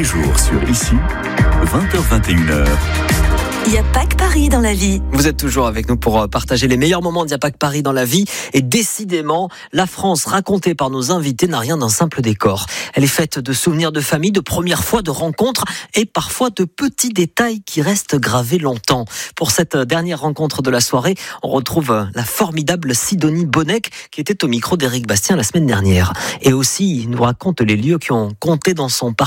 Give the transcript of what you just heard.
les jours sur Ici, 20h-21h. Il n'y a pas que Paris dans la vie. Vous êtes toujours avec nous pour partager les meilleurs moments d'Il n'y a pas que Paris dans la vie. Et décidément, la France racontée par nos invités n'a rien d'un simple décor. Elle est faite de souvenirs de famille, de premières fois, de rencontres et parfois de petits détails qui restent gravés longtemps. Pour cette dernière rencontre de la soirée, on retrouve la formidable Sidonie Bonnec qui était au micro d'Éric Bastien la semaine dernière. Et aussi, il nous raconte les lieux qui ont compté dans son parcours.